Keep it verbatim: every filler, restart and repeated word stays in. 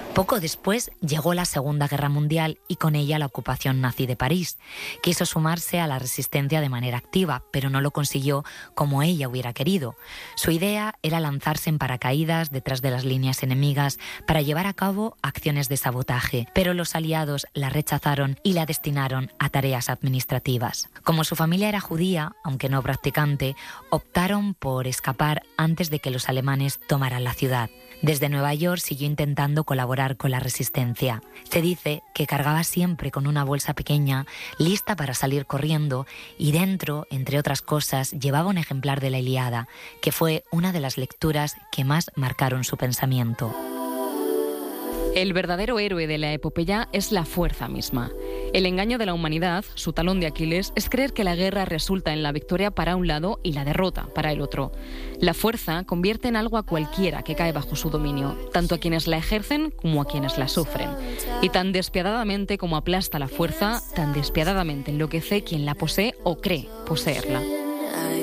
Poco después llegó la Segunda Guerra Mundial y con ella la ocupación nazi de París. Quiso sumarse a la resistencia de manera activa, pero no lo consiguió como ella hubiera querido. Su idea era lanzarse en paracaídas detrás de las líneas enemigas para llevar a cabo acciones de sabotaje, pero los aliados la rechazaron y la destinaron a tareas administrativas. Como su familia era judía, aunque no practicante, optaron por escapar antes de que los alemanes tomaran la ciudad. Desde Nueva York siguió intentando colaborar con la resistencia. Se dice que cargaba siempre con una bolsa pequeña, lista para salir corriendo, y dentro, entre otras cosas, llevaba un ejemplar de la Ilíada, que fue una de las lecturas que más marcaron su pensamiento. El verdadero héroe de la epopeya es la fuerza misma. El engaño de la humanidad, su talón de Aquiles, es creer que la guerra resulta en la victoria para un lado y la derrota para el otro. La fuerza convierte en algo a cualquiera que cae bajo su dominio, tanto a quienes la ejercen como a quienes la sufren. Y tan despiadadamente como aplasta la fuerza, tan despiadadamente enloquece quien la posee o cree poseerla.